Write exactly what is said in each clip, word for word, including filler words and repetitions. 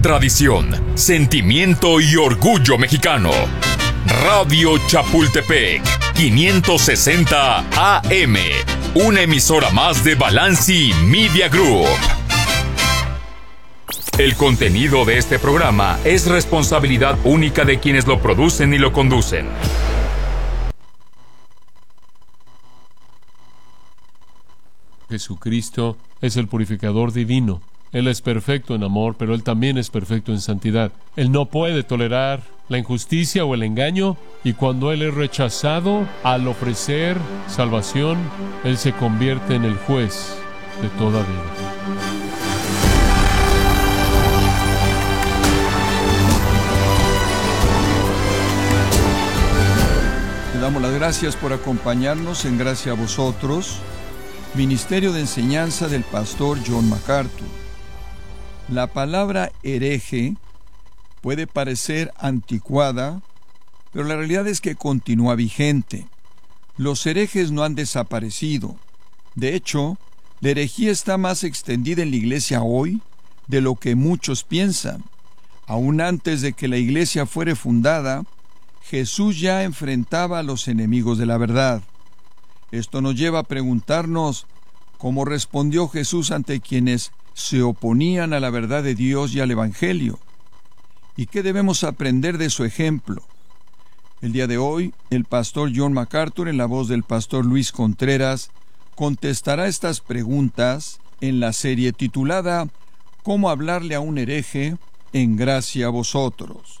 tradición, sentimiento y orgullo mexicano. Radio Chapultepec, quinientos sesenta A M, una emisora más de Balanci Media Group. El contenido de este programa es responsabilidad única de quienes lo producen y lo conducen. Jesucristo es el purificador divino. Él es perfecto en amor, pero Él también es perfecto en santidad. Él no puede tolerar la injusticia o el engaño, y cuando Él es rechazado al ofrecer salvación, Él se convierte en el juez de toda vida. Le damos las gracias por acompañarnos en Gracia a Vosotros, Ministerio de Enseñanza del Pastor John MacArthur. La palabra hereje puede parecer anticuada, pero la realidad es que continúa vigente. Los herejes no han desaparecido. De hecho, la herejía está más extendida en la iglesia hoy de lo que muchos piensan. Aún antes de que la iglesia fuera fundada, Jesús ya enfrentaba a los enemigos de la verdad. Esto nos lleva a preguntarnos cómo respondió Jesús ante quienes se oponían a la verdad de Dios y al Evangelio. ¿Y qué debemos aprender de su ejemplo? El día de hoy, el pastor John MacArthur, en la voz del pastor Luis Contreras, contestará estas preguntas en la serie titulada ¿Cómo hablarle a un hereje en Gracia a Vosotros?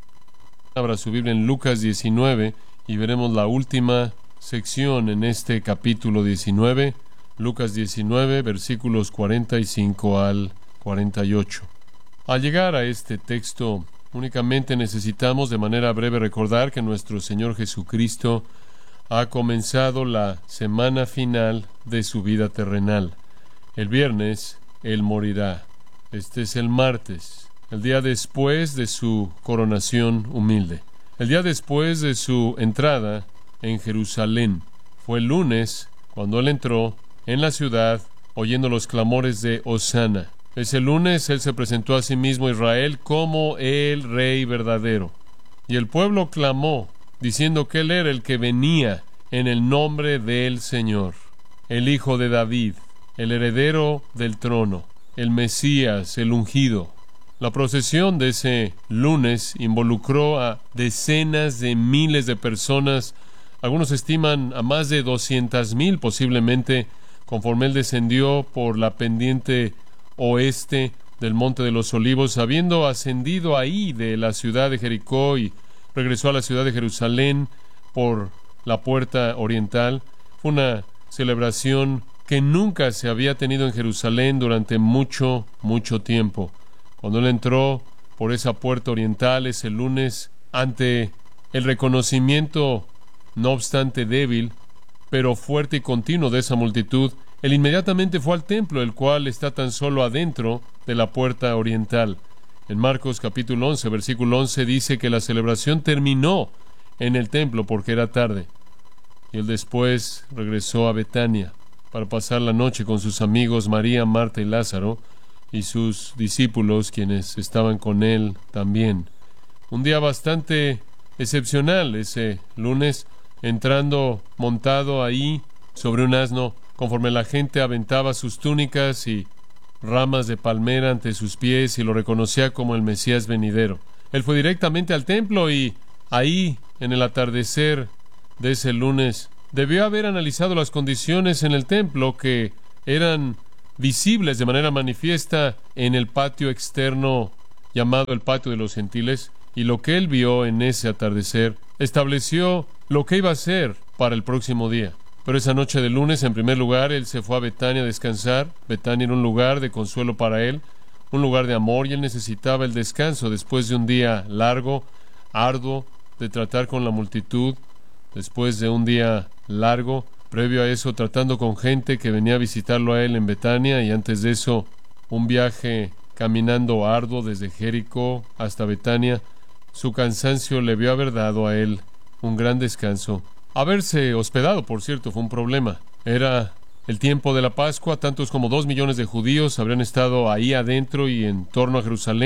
Abra su Biblia en Lucas diecinueve y veremos la última sección en este capítulo diecinueve, Lucas diecinueve, versículos cuarenta y cinco al cuarenta y ocho. Al llegar a este texto, únicamente necesitamos de manera breve recordar que nuestro Señor Jesucristo ha comenzado la semana final de su vida terrenal. El viernes, Él morirá. Este es el martes, el día después de su coronación humilde, el día después de su entrada en Jerusalén. Fue el lunes cuando Él entró en la ciudad oyendo los clamores de Hosana. Ese lunes Él se presentó a sí mismo a Israel como el Rey verdadero. Y el pueblo clamó, diciendo que Él era el que venía en el nombre del Señor, el Hijo de David, el heredero del trono, el Mesías, el ungido. La procesión de ese lunes involucró a decenas de miles de personas. Algunos estiman a más de doscientas mil posiblemente, conforme Él descendió por la pendiente oeste del Monte de los Olivos, habiendo ascendido ahí de la ciudad de Jericó y regresó a la ciudad de Jerusalén por la puerta oriental. Fue una celebración que nunca se había tenido en Jerusalén durante mucho, mucho tiempo. Cuando Él entró por esa puerta oriental ese lunes, ante el reconocimiento, no obstante débil, pero fuerte y continuo de esa multitud, Él inmediatamente fue al templo, el cual está tan solo adentro de la puerta oriental. En Marcos capítulo once, versículo once, dice que la celebración terminó en el templo porque era tarde. Y Él después regresó a Betania para pasar la noche con sus amigos María, Marta y Lázaro, y sus discípulos, quienes estaban con Él también. Un día bastante excepcional ese lunes, entrando montado ahí sobre un asno, conforme la gente aventaba sus túnicas y ramas de palmera ante sus pies y lo reconocía como el Mesías venidero. Él fue directamente al templo y ahí, en el atardecer de ese lunes, debió haber analizado las condiciones en el templo que eran visibles de manera manifiesta en el patio externo llamado el patio de los gentiles, y lo que Él vio en ese atardecer estableció lo que iba a ser para el próximo día. Pero esa noche de lunes, en primer lugar, Él se fue a Betania a descansar. Betania era un lugar de consuelo para Él, un lugar de amor, y Él necesitaba el descanso después de un día largo, arduo, de tratar con la multitud, después de un día largo, previo a eso, tratando con gente que venía a visitarlo a Él en Betania, y antes de eso, un viaje caminando arduo desde Jericó hasta Betania. Su cansancio le vio haber dado a Él un gran descanso. Haberse hospedado, por cierto, fue un problema. Era el tiempo de la Pascua. Tantos como dos millones de judíos habrían estado ahí adentro y en torno a Jerusalén,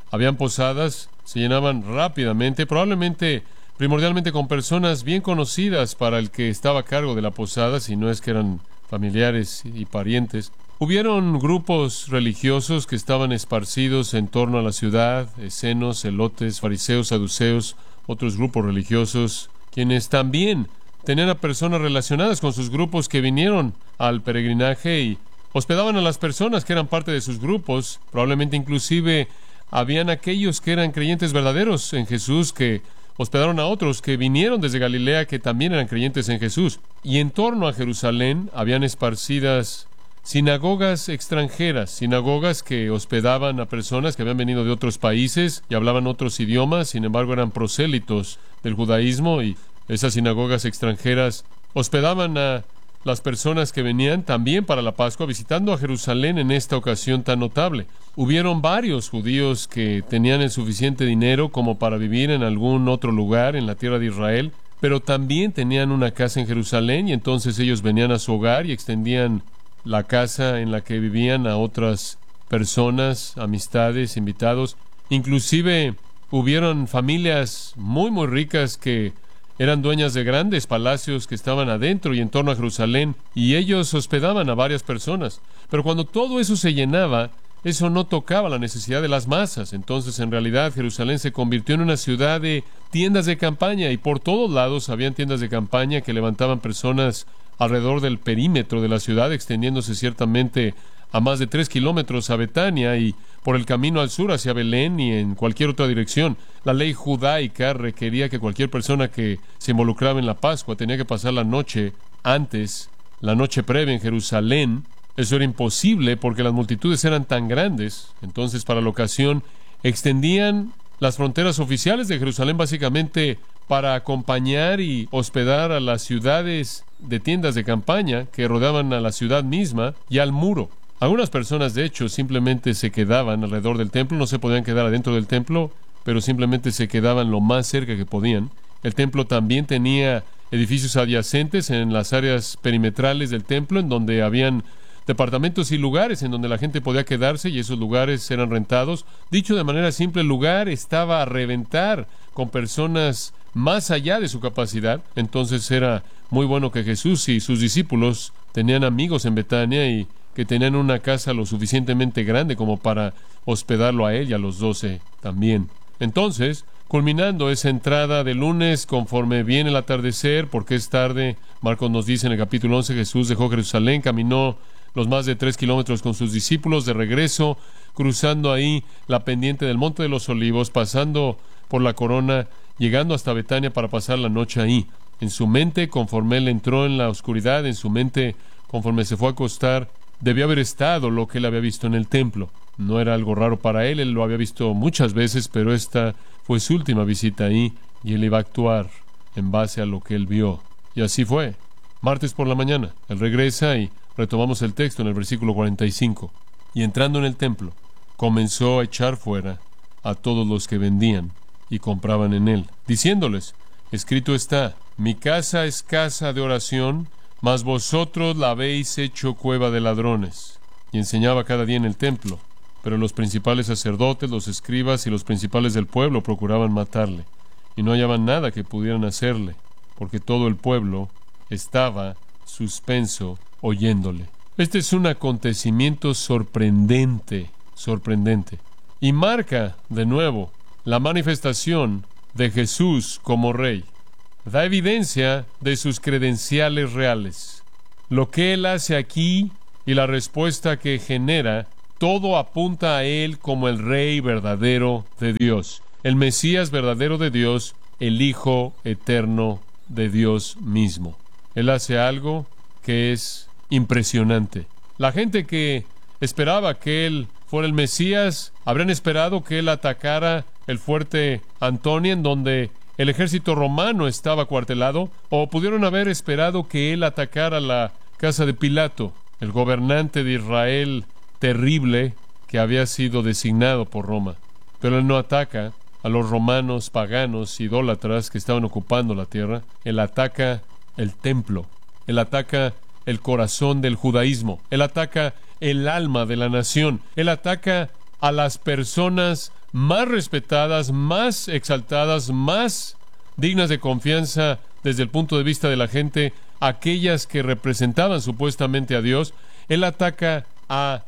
habían posadas, se llenaban rápidamente, probablemente, primordialmente con personas bien conocidas para el que estaba a cargo de la posada, si no es que eran familiares y parientes. Hubieron grupos religiosos que estaban esparcidos en torno a la ciudad, escenos, celotes, fariseos, saduceos, otros grupos religiosos, quienes también tenían a personas relacionadas con sus grupos que vinieron al peregrinaje y hospedaban a las personas que eran parte de sus grupos. Probablemente inclusive habían aquellos que eran creyentes verdaderos en Jesús que hospedaron a otros que vinieron desde Galilea que también eran creyentes en Jesús. Y en torno a Jerusalén habían esparcidas sinagogas extranjeras, sinagogas que hospedaban a personas que habían venido de otros países y hablaban otros idiomas, sin embargo eran prosélitos del judaísmo, y esas sinagogas extranjeras hospedaban a las personas que venían también para la Pascua, visitando a Jerusalén en esta ocasión tan notable. Hubieron varios judíos que tenían el suficiente dinero como para vivir en algún otro lugar en la tierra de Israel, pero también tenían una casa en Jerusalén, y entonces ellos venían a su hogar y extendían la casa en la que vivían a otras personas, amistades, invitados. Inclusive hubieron familias muy muy ricas que eran dueñas de grandes palacios que estaban adentro y en torno a Jerusalén, y ellos hospedaban a varias personas. Pero cuando todo eso se llenaba, eso no tocaba la necesidad de las masas. Entonces, en realidad, Jerusalén se convirtió en una ciudad de tiendas de campaña, y por todos lados habían tiendas de campaña que levantaban personas alrededor del perímetro de la ciudad, extendiéndose ciertamente a más de tres kilómetros a Betania y por el camino al sur hacia Belén y en cualquier otra dirección. La ley judaica requería que cualquier persona que se involucraba en la Pascua tenía que pasar la noche antes, la noche previa en Jerusalén. Eso era imposible porque las multitudes eran tan grandes. Entonces, para la ocasión, extendían las fronteras oficiales de Jerusalén básicamente para acompañar y hospedar a las ciudades de tiendas de campaña que rodeaban a la ciudad misma y al muro. Algunas personas, de hecho, simplemente se quedaban alrededor del templo, no se podían quedar adentro del templo, pero simplemente se quedaban lo más cerca que podían. El templo también tenía edificios adyacentes en las áreas perimetrales del templo, en donde habían departamentos y lugares en donde la gente podía quedarse, y esos lugares eran rentados. Dicho de manera simple, el lugar estaba a reventar con personas más allá de su capacidad. Entonces era muy bueno que Jesús y sus discípulos tenían amigos en Betania y que tenían una casa lo suficientemente grande como para hospedarlo a él y a los doce también. Entonces, culminando esa entrada de lunes, conforme viene el atardecer, porque es tarde, Marcos nos dice en el capítulo once, Jesús dejó Jerusalén, caminó los más de tres kilómetros con sus discípulos de regreso, cruzando ahí la pendiente del Monte de los Olivos, pasando por la Corona, llegando hasta Betania para pasar la noche ahí. En su mente, conforme él entró en la oscuridad, en su mente, conforme se fue a acostar, debió haber estado lo que él había visto en el templo. No era algo raro para él, él lo había visto muchas veces, pero esta fue su última visita ahí, y él iba a actuar en base a lo que él vio. Y así fue. Martes por la mañana, él regresa y retomamos el texto en el versículo cuarenta y cinco. Y entrando en el templo, comenzó a echar fuera a todos los que vendían y compraban en él, diciéndoles: escrito está, mi casa es casa de oración, mas vosotros la habéis hecho cueva de ladrones. Y enseñaba cada día en el templo. Pero los principales sacerdotes, los escribas y los principales del pueblo procuraban matarle, y no hallaban nada que pudieran hacerle, porque todo el pueblo estaba suspenso oyéndole. Este es un acontecimiento sorprendente, sorprendente, y marca de nuevo la manifestación de Jesús como Rey. Da evidencia de sus credenciales reales. Lo que Él hace aquí y la respuesta que genera, todo apunta a Él como el Rey verdadero de Dios, el Mesías verdadero de Dios, el Hijo eterno de Dios mismo. Él hace algo que es impresionante. La gente que esperaba que Él fuera el Mesías, habrían esperado que Él atacara el fuerte Antonia, en donde el ejército romano estaba acuartelado, o pudieron haber esperado que Él atacara la casa de Pilato, el gobernante de Israel terrible que había sido designado por Roma. Pero Él no ataca a los romanos paganos, idólatras que estaban ocupando la tierra. Él ataca el templo. Él ataca el corazón del judaísmo. Él ataca el alma de la nación. Él ataca a las personas más respetadas, más exaltadas, más dignas de confianza desde el punto de vista de la gente, aquellas que representaban supuestamente a Dios. Él ataca a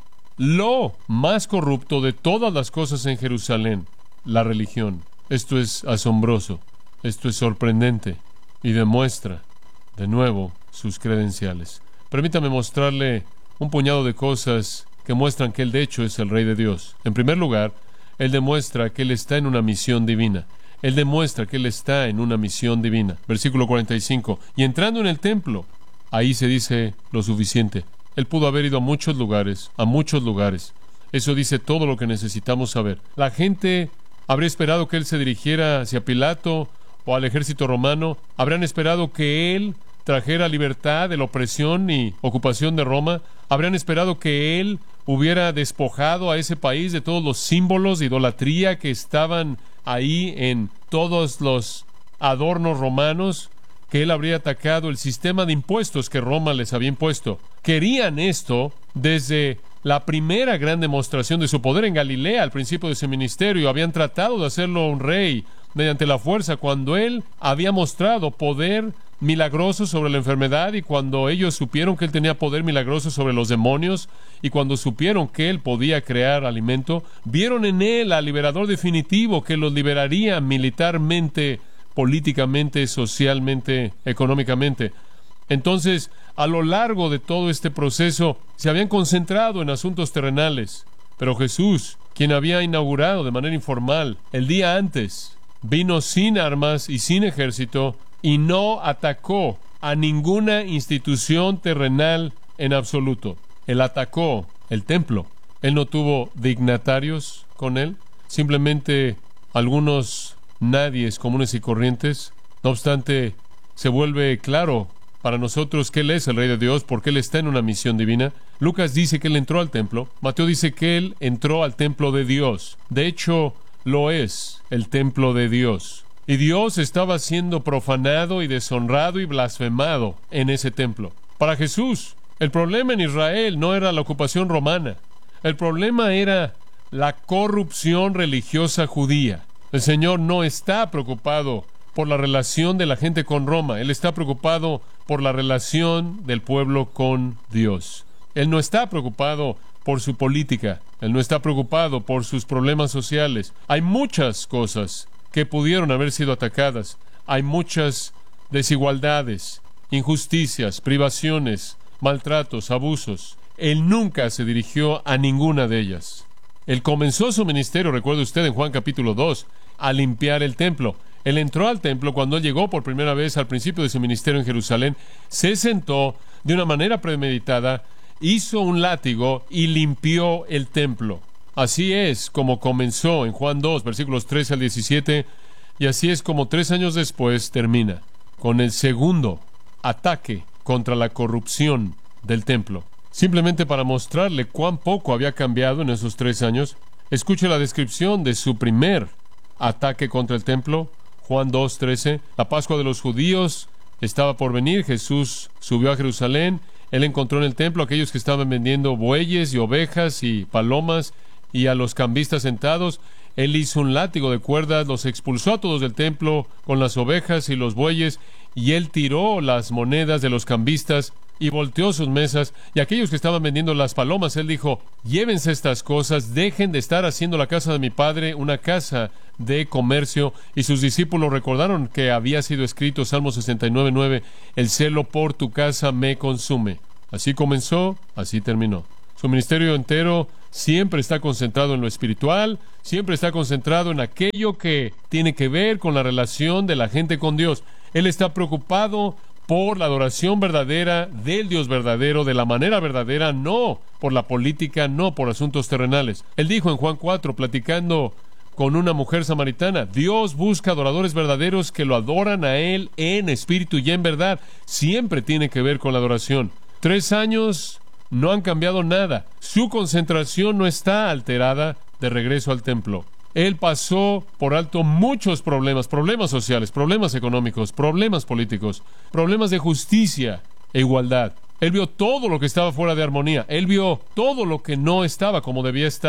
lo más corrupto de todas las cosas en Jerusalén, la religión. Esto es asombroso, esto es sorprendente y demuestra de nuevo sus credenciales. Permítame mostrarle un puñado de cosas que muestran que Él de hecho es el Rey de Dios. En primer lugar, Él demuestra que Él está en una misión divina. Él demuestra que Él está en una misión divina. Versículo cuarenta y cinco. Y entrando en el templo, ahí se dice lo suficiente. Él pudo haber ido a muchos lugares, a muchos lugares. Eso dice todo lo que necesitamos saber. La gente habría esperado que Él se dirigiera hacia Pilato o al ejército romano. Habrían esperado que Él trajera libertad de la opresión y ocupación de Roma. Habrían esperado que Él hubiera despojado a ese país de todos los símbolos de idolatría que estaban ahí en todos los adornos romanos, que Él habría atacado el sistema de impuestos que Roma les había impuesto. Querían esto desde la primera gran demostración de su poder en Galilea al principio de su ministerio. Habían tratado de hacerlo un rey mediante la fuerza, cuando Él había mostrado poder milagroso sobre la enfermedad, y cuando ellos supieron que Él tenía poder milagroso sobre los demonios, y cuando supieron que Él podía crear alimento, vieron en Él al liberador definitivo que los liberaría militarmente, políticamente, socialmente, económicamente. Entonces, a lo largo de todo este proceso, se habían concentrado en asuntos terrenales. Pero Jesús, quien había inaugurado de manera informal el día antes, vino sin armas y sin ejército, y no atacó a ninguna institución terrenal en absoluto. Él atacó el templo. Él no tuvo dignatarios con Él, simplemente algunos nadies comunes y corrientes. No obstante, se vuelve claro para nosotros que Él es el Rey de Dios, porque Él está en una misión divina. Lucas dice que Él entró al templo. Mateo dice que Él entró al templo de Dios. De hecho, lo es el templo de Dios. Y Dios estaba siendo profanado y deshonrado y blasfemado en ese templo. Para Jesús, el problema en Israel no era la ocupación romana. El problema era la corrupción religiosa judía. El Señor no está preocupado por la relación de la gente con Roma. Él está preocupado por la relación del pueblo con Dios. Él no está preocupado por su política. Él no está preocupado por sus problemas sociales. Hay muchas cosas que pudieron haber sido atacadas. Hay muchas desigualdades, injusticias, privaciones, maltratos, abusos. Él nunca se dirigió a ninguna de ellas. Él comenzó su ministerio, recuerde usted, en Juan capítulo dos, a limpiar el templo. Él entró al templo cuando él llegó por primera vez al principio de su ministerio en Jerusalén, se sentó de una manera premeditada, hizo un látigo y limpió el templo. Así es como comenzó en Juan dos, versículos trece al diecisiete, y así es como tres años después termina, con el segundo ataque contra la corrupción del templo. Simplemente para mostrarle cuán poco había cambiado en esos tres años, escuche la descripción de su primer ataque contra el templo. Juan dos, trece. La Pascua de los judíos estaba por venir. Jesús subió a Jerusalén. Él encontró en el templo a aquellos que estaban vendiendo bueyes y ovejas y palomas, y a los cambistas sentados. Él hizo un látigo de cuerdas, los expulsó a todos del templo con las ovejas y los bueyes, y él tiró las monedas de los cambistas y volteó sus mesas, y aquellos que estaban vendiendo las palomas, él dijo: llévense estas cosas, dejen de estar haciendo la casa de mi padre una casa de comercio. Y sus discípulos recordaron que había sido escrito Salmo sesenta y nueve, nueve: el celo por tu casa me consume. Así comenzó, así terminó. Su ministerio entero siempre está concentrado en lo espiritual, siempre está concentrado en aquello que tiene que ver con la relación de la gente con Dios. Él está preocupado por la adoración verdadera del Dios verdadero, de la manera verdadera, no por la política, no por asuntos terrenales. Él dijo en Juan cuatro, platicando con una mujer samaritana: Dios busca adoradores verdaderos que lo adoran a Él en espíritu y en verdad. Siempre tiene que ver con la adoración. Tres años no han cambiado nada. Su concentración no está alterada de regreso al templo. Él pasó por alto muchos problemas, problemas sociales, problemas económicos, problemas políticos, problemas de justicia e igualdad. Él vio todo lo que estaba fuera de armonía. Él vio todo lo que no estaba como debía estar.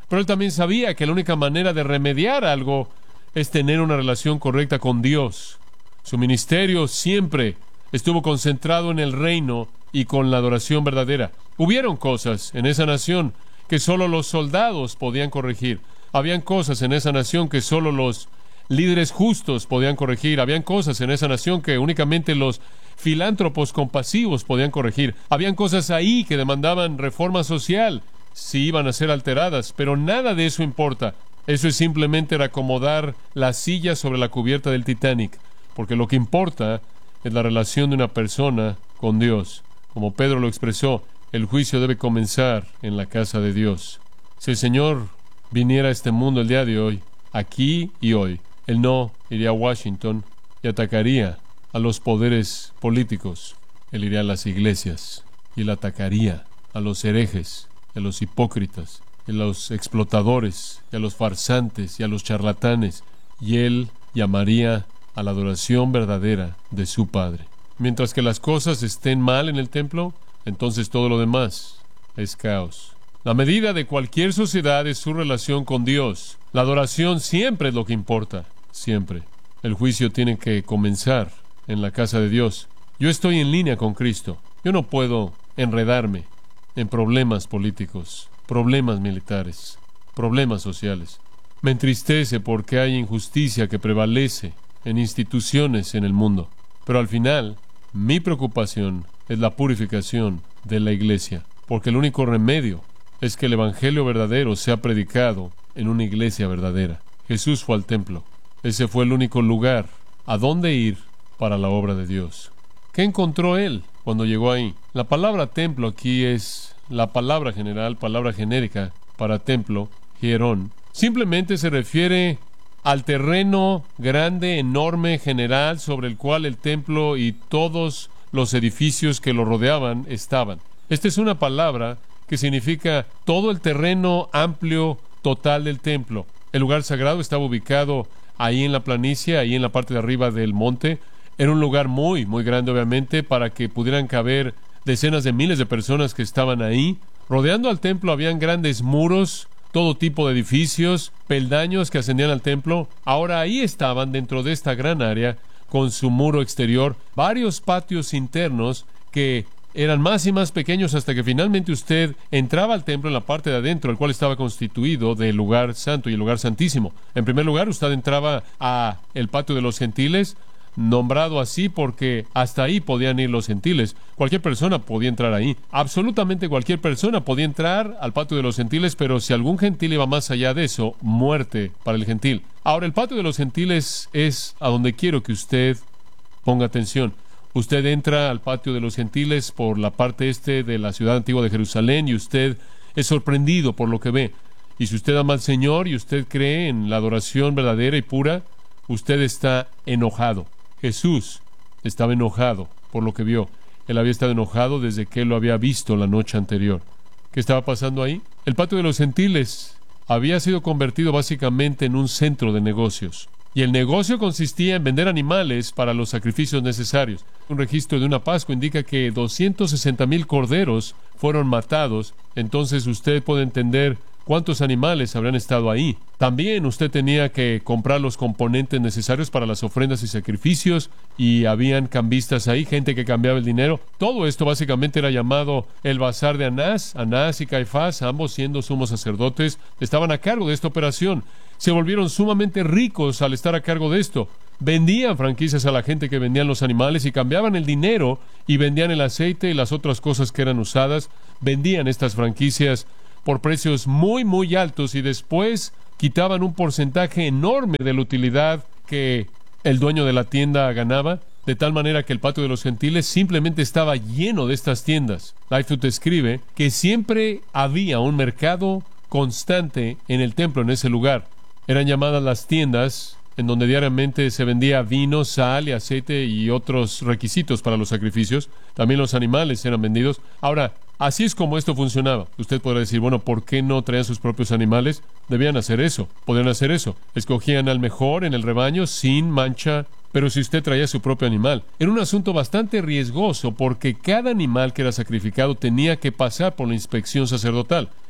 Pero él también sabía que la única manera de remediar algo es tener una relación correcta con Dios. Su ministerio siempre estuvo concentrado en el reino y con la adoración verdadera. Hubieron cosas en esa nación que solo los soldados podían corregir. Habían cosas en esa nación que solo los líderes justos podían corregir. Habían cosas en esa nación que únicamente los filántropos compasivos podían corregir. Habían cosas ahí que demandaban reforma social si iban a ser alteradas, pero nada de eso importa. Eso es simplemente acomodar la silla sobre la cubierta del Titanic, porque lo que importa es la relación de una persona con Dios. Como Pedro lo expresó, el juicio debe comenzar en la casa de Dios. Si el Señor viniera a este mundo el día de hoy, aquí y hoy, Él no iría a Washington y atacaría a los poderes políticos. Él iría a las iglesias y Él atacaría a los herejes, a los hipócritas, a los explotadores, y a los farsantes y a los charlatanes, y Él llamaría a la adoración verdadera de su Padre. Mientras que las cosas estén mal en el templo, entonces todo lo demás es caos. La medida de cualquier sociedad es su relación con Dios. La adoración siempre es lo que importa, siempre. El juicio tiene que comenzar en la casa de Dios. Yo estoy en línea con Cristo. Yo no puedo enredarme en problemas políticos, problemas militares, problemas sociales. Me entristece porque hay injusticia que prevalece en instituciones en el mundo. Pero al final, mi preocupación es la purificación de la iglesia, porque el único remedio es que el evangelio verdadero sea predicado en una iglesia verdadera. Jesús fue al templo. Ese fue el único lugar a donde ir para la obra de Dios. ¿Qué encontró él cuando llegó ahí? La palabra templo aquí es la palabra general, palabra genérica para templo, hierón. Simplemente se refiere al terreno grande, enorme, general, sobre el cual el templo y todos los edificios que lo rodeaban estaban. Esta es una palabra que significa todo el terreno amplio, total del templo. El lugar sagrado estaba ubicado ahí en la planicie, ahí en la parte de arriba del monte. Era un lugar muy, muy grande, obviamente, para que pudieran caber decenas de miles de personas que estaban ahí. Rodeando al templo habían grandes muros, todo tipo de edificios, peldaños que ascendían al templo. Ahora ahí estaban, dentro de esta gran área, con su muro exterior, varios patios internos que eran más y más pequeños hasta que finalmente usted entraba al templo en la parte de adentro, el cual estaba constituido del lugar santo y el lugar santísimo. En primer lugar, usted entraba a el patio de los gentiles, nombrado así porque hasta ahí podían ir los gentiles. Cualquier persona podía entrar ahí. Absolutamente cualquier persona podía entrar al patio de los gentiles, pero si algún gentil iba más allá de eso, muerte para el gentil. Ahora, el patio de los gentiles es a donde quiero que usted ponga atención. Usted entra al patio de los gentiles por la parte este de la ciudad antigua de Jerusalén y usted es sorprendido por lo que ve. Y si usted ama al Señor y usted cree en la adoración verdadera y pura, usted está enojado. Jesús estaba enojado por lo que vio. Él había estado enojado desde que él lo había visto la noche anterior. ¿Qué estaba pasando ahí? El patio de los gentiles había sido convertido básicamente en un centro de negocios. Y el negocio consistía en vender animales para los sacrificios necesarios. Un registro de una Pascua indica que doscientos sesenta mil corderos fueron matados. Entonces usted puede entender cuántos animales habrían estado ahí. También usted tenía que comprar los componentes necesarios para las ofrendas y sacrificios, y habían cambistas ahí, gente que cambiaba el dinero. Todo esto básicamente era llamado el bazar de Anás. Anás y Caifás, ambos siendo sumos sacerdotes, estaban a cargo de esta operación. Se volvieron sumamente ricos al estar a cargo de esto. Vendían franquicias a la gente que vendían los animales y cambiaban el dinero y vendían el aceite y las otras cosas que eran usadas. Vendían estas franquicias por precios muy, muy altos y después quitaban un porcentaje enorme de la utilidad que el dueño de la tienda ganaba, de tal manera que el patio de los gentiles simplemente estaba lleno de estas tiendas. Lightfoot escribe que siempre había un mercado constante en el templo, en ese lugar. Eran llamadas las tiendas, en donde diariamente se vendía vino, sal y aceite y otros requisitos para los sacrificios. También los animales eran vendidos. Ahora, así es como esto funcionaba. Usted podrá decir, bueno, ¿por qué no traían sus propios animales? Debían hacer eso, podían hacer eso. Escogían al mejor en el rebaño, sin mancha. Pero si usted traía su propio animal, era un asunto bastante riesgoso porque cada animal que era sacrificado tenía que pasar por la inspección sacerdotal.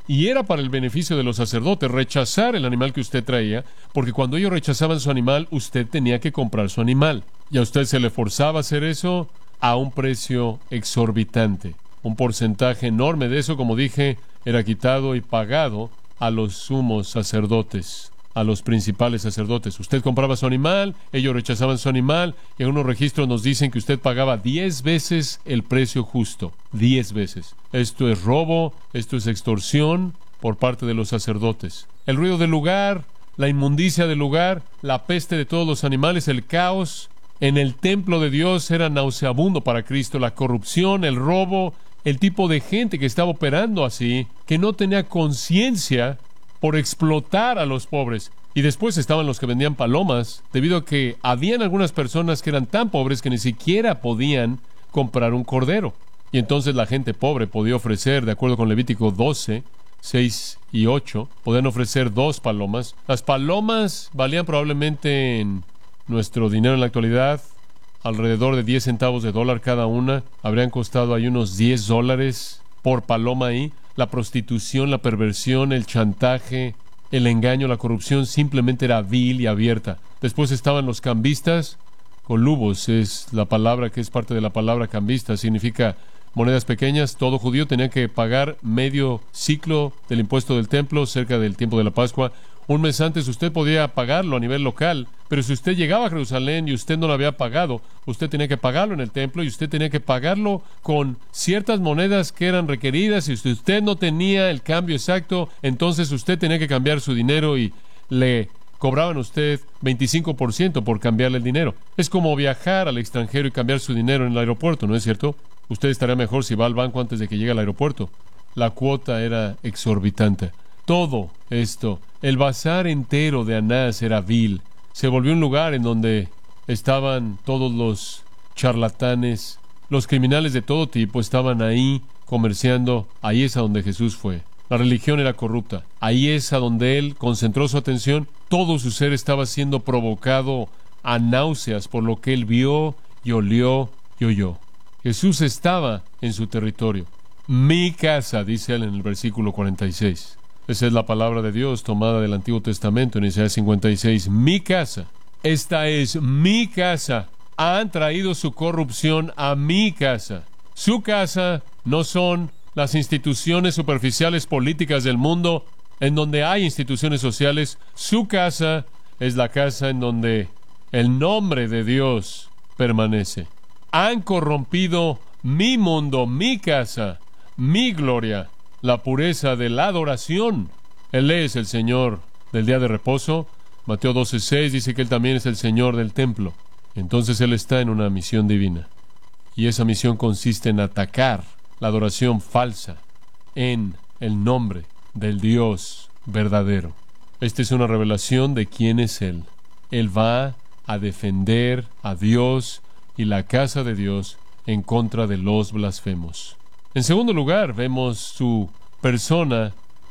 y era para el beneficio de los sacerdotes rechazar el animal que usted traía, porque cuando ellos rechazaban su animal, usted tenía que comprar su animal. Y a usted se le forzaba a hacer eso a un precio exorbitante. Un porcentaje enorme de eso, como dije, era quitado y pagado a los sumos sacerdotes, a los principales sacerdotes. Usted compraba su animal, ellos rechazaban su animal, y en unos registros nos dicen que usted pagaba diez veces el precio justo. Diez veces. Esto es robo, esto es extorsión por parte de los sacerdotes. El ruido del lugar, la inmundicia del lugar, la peste de todos los animales, el caos en el templo de Dios era nauseabundo para Cristo. La corrupción, el robo, el tipo de gente que estaba operando así, que no tenía conciencia por explotar a los pobres. Y después estaban los que vendían palomas, debido a que habían algunas personas que eran tan pobres que ni siquiera podían comprar un cordero. Y entonces la gente pobre podía ofrecer, de acuerdo con Levítico doce, seis y ocho, podían ofrecer dos palomas. Las palomas valían probablemente en nuestro dinero en la actualidad alrededor de diez centavos de dólar cada una. Habrían costado ahí unos diez dólares por paloma ahí. La prostitución, la perversión, el chantaje, el engaño, la corrupción simplemente era vil y abierta. Después estaban los cambistas. Colubos es la palabra que es parte de la palabra cambista. Significa monedas pequeñas. Todo judío tenía que pagar medio ciclo del impuesto del templo cerca del tiempo de la Pascua. Un mes antes usted podía pagarlo a nivel local, pero si usted llegaba a Jerusalén y usted no lo había pagado, usted tenía que pagarlo en el templo y usted tenía que pagarlo con ciertas monedas que eran requeridas. Y si usted no tenía el cambio exacto, entonces usted tenía que cambiar su dinero y le cobraban a usted veinticinco por ciento por cambiarle el dinero. Es como viajar al extranjero y cambiar su dinero en el aeropuerto, ¿no es cierto? Usted estaría mejor si va al banco antes de que llegue al aeropuerto. La cuota era exorbitante. Todo esto, el bazar entero de Anás era vil. Se volvió un lugar en donde estaban todos los charlatanes, los criminales de todo tipo estaban ahí comerciando. Ahí es a donde Jesús fue. La religión era corrupta. Ahí es a donde Él concentró su atención. Todo su ser estaba siendo provocado a náuseas por lo que Él vio y olió y oyó. Jesús estaba en su territorio. Mi casa, dice Él en el versículo cuarenta y seis. Esa es la palabra de Dios tomada del Antiguo Testamento en Isaías cincuenta y seis. Mi casa. Esta es mi casa. Han traído su corrupción a mi casa. Su casa no son las instituciones superficiales políticas del mundo en donde hay instituciones sociales. Su casa es la casa en donde el nombre de Dios permanece. Han corrompido mi mundo, mi casa, mi gloria. La pureza de la adoración. Él es el Señor del día de reposo. Mateo doce seis dice que Él también es el Señor del templo. Entonces Él está en una misión divina. Y esa misión consiste en atacar la adoración falsa en el nombre del Dios verdadero. Esta es una revelación de quién es Él. Él va a defender a Dios y la casa de Dios en contra de los blasfemos. En segundo lugar, vemos su persona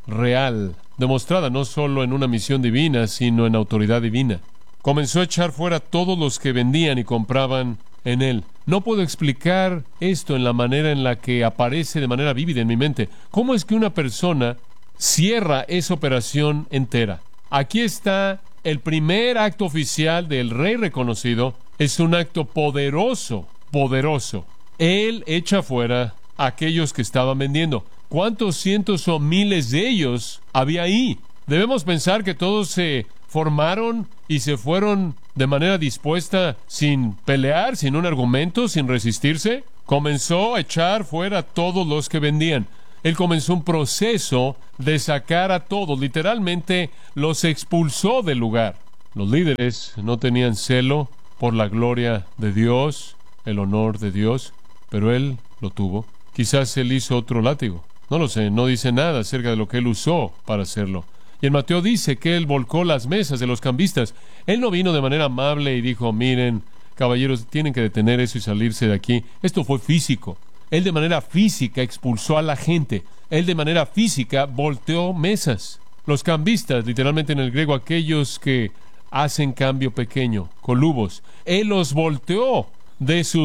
real, demostrada no solo en una misión divina, sino en autoridad divina. Comenzó a echar fuera a todos los que vendían y compraban en Él. No puedo explicar esto en la manera en la que aparece de manera vívida en mi mente. ¿Cómo es que una persona cierra esa operación entera? Aquí está el primer acto oficial del Rey reconocido. Es un acto poderoso, poderoso. Él echa fuera aquellos que estaban vendiendo. ¿Cuántos cientos o miles de ellos había ahí? Debemos pensar que todos se formaron y se fueron de manera dispuesta, sin pelear, sin un argumento, sin resistirse. Comenzó a echar fuera a todos los que vendían. Él comenzó un proceso de sacar a todos. Literalmente los expulsó del lugar. Los líderes no tenían celo por la gloria de Dios, el honor de Dios, pero Él lo tuvo. Quizás Él hizo otro látigo. No lo sé, no dice nada acerca de lo que Él usó para hacerlo. Y en Mateo dice que Él volcó las mesas de los cambistas. Él no vino de manera amable y dijo, miren, caballeros, tienen que detener eso y salirse de aquí. Esto fue físico. Él de manera física expulsó a la gente. Él de manera física volteó mesas. Los cambistas, literalmente en el griego, aquellos que hacen cambio pequeño, colubos. Él los volteó de sus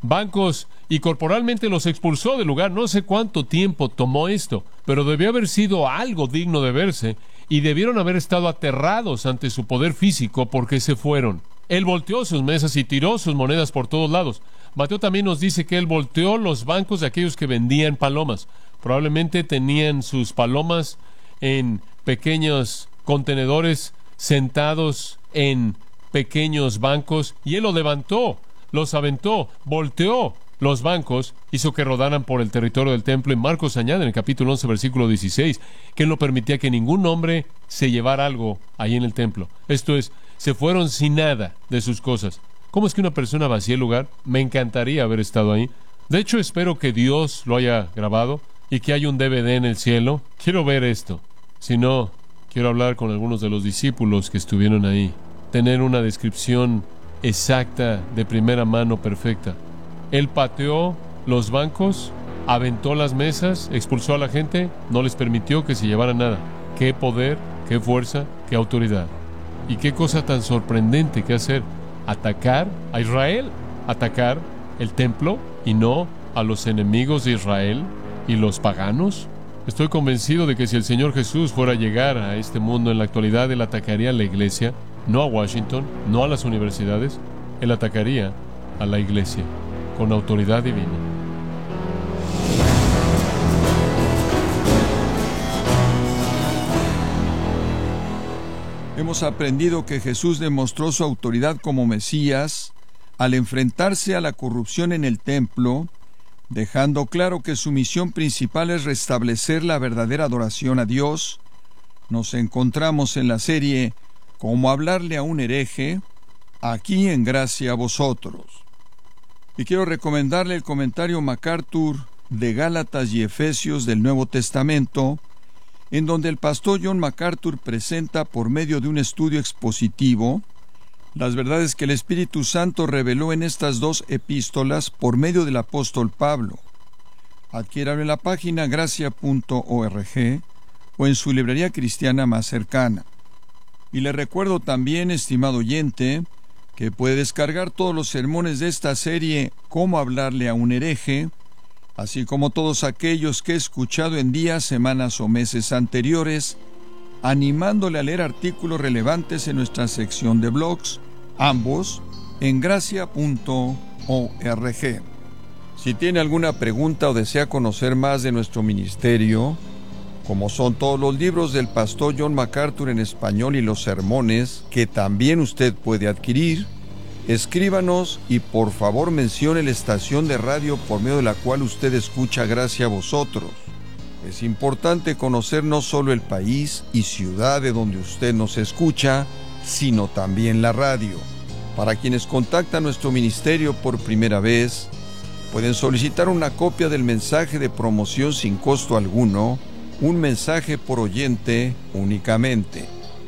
bancos y corporalmente los expulsó del lugar. No sé cuánto tiempo tomó esto, pero debió haber sido algo digno de verse y debieron haber estado aterrados ante su poder físico porque se fueron. Él volteó sus mesas y tiró sus monedas por todos lados. Mateo también nos dice que él volteó los bancos de aquellos que vendían palomas. Probablemente tenían sus palomas en pequeños contenedores sentados en pequeños bancos y él los levantó, los aventó, volteó los bancos, hizo que rodaran por el territorio del templo. Y Marcos añade en el capítulo once, versículo dieciséis, que él no permitía que ningún hombre se llevara algo ahí en el templo. Esto es, se fueron sin nada de sus cosas. ¿Cómo es que una persona vacía el lugar? Me encantaría haber estado ahí. De hecho, espero que Dios lo haya grabado y que haya un D V D en el cielo. Quiero ver esto. Si no, quiero hablar con algunos de los discípulos que estuvieron ahí. Tener una descripción exacta, de primera mano, perfecta. Él pateó los bancos, aventó las mesas, expulsó a la gente, no les permitió que se llevaran nada. ¡Qué poder, qué fuerza, qué autoridad! Y qué cosa tan sorprendente que hacer. Atacar a Israel, atacar el templo y no a los enemigos de Israel y los paganos. Estoy convencido de que si el Señor Jesús fuera a llegar a este mundo en la actualidad, Él atacaría a la iglesia, no a Washington, no a las universidades. Él atacaría a la iglesia con autoridad divina. Hemos aprendido que Jesús demostró su autoridad como Mesías al enfrentarse a la corrupción en el templo, dejando claro que su misión principal es restablecer la verdadera adoración a Dios. Nos encontramos en la serie Cómo hablarle a un hereje, aquí en Gracia a Vosotros. Y quiero recomendarle el comentario MacArthur de Gálatas y Efesios del Nuevo Testamento, en donde el pastor John MacArthur presenta por medio de un estudio expositivo las verdades que el Espíritu Santo reveló en estas dos epístolas por medio del apóstol Pablo. Adquiéralo en la página gracia punto org o en su librería cristiana más cercana. Y le recuerdo también, estimado oyente, que puede descargar todos los sermones de esta serie Cómo hablarle a un hereje, así como todos aquellos que he escuchado en días, semanas o meses anteriores, animándole a leer artículos relevantes en nuestra sección de blogs, ambos en gracia punto org. Si tiene alguna pregunta o desea conocer más de nuestro ministerio, como son todos los libros del pastor John MacArthur en español y los sermones, que también usted puede adquirir, escríbanos y por favor mencione la estación de radio por medio de la cual usted escucha Gracia a Vosotros. Es importante conocer no solo el país y ciudad de donde usted nos escucha, sino también la radio. Para quienes contactan nuestro ministerio por primera vez, pueden solicitar una copia del mensaje de promoción sin costo alguno, un mensaje por oyente únicamente.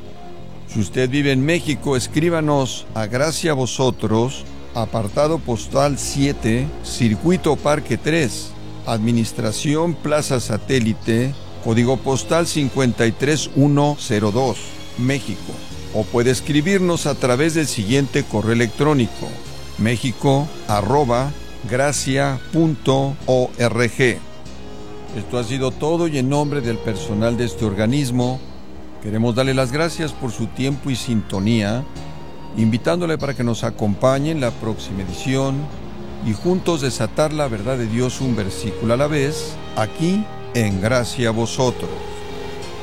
Si usted vive en México, escríbanos a Gracia a Vosotros, apartado postal siete, Circuito Parque tres, Administración Plaza Satélite, código postal cincuenta y tres mil ciento dos, México. O puede escribirnos a través del siguiente correo electrónico: mexico arroba gracia punto org. Esto ha sido todo, y en nombre del personal de este organismo queremos darle las gracias por su tiempo y sintonía, invitándole para que nos acompañe en la próxima edición y juntos desatar la verdad de Dios un versículo a la vez, aquí en Gracia a Vosotros.